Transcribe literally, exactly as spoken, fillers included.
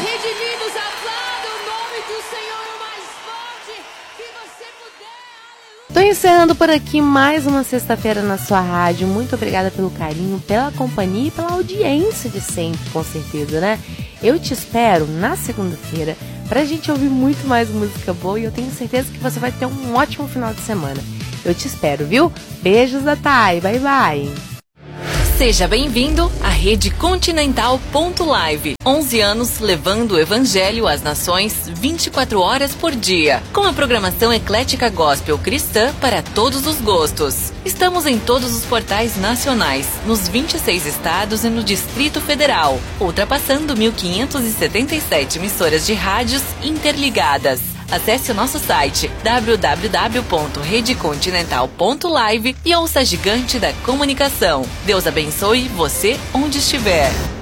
redimidos, aplauda o nome do Senhor o mais forte que você puder. Tô encerrando por aqui mais uma sexta-feira na sua rádio. Muito obrigada pelo carinho, pela companhia e pela audiência de sempre, com certeza, né? Eu te espero na segunda-feira pra gente ouvir muito mais música boa e eu tenho certeza que você vai ter um ótimo final de semana. Eu te espero, viu? Beijos da Thay, bye bye! Seja bem-vindo à Rede Continental ponto live. onze anos levando o Evangelho às nações vinte e quatro horas por dia. Com a programação eclética gospel cristã para todos os gostos. Estamos em todos os portais nacionais, nos vinte e seis estados e no Distrito Federal, ultrapassando mil quinhentas e setenta e sete emissoras de rádios interligadas. Acesse o nosso site w w w ponto rede continental ponto live e ouça a gigante da comunicação. Deus abençoe você onde estiver.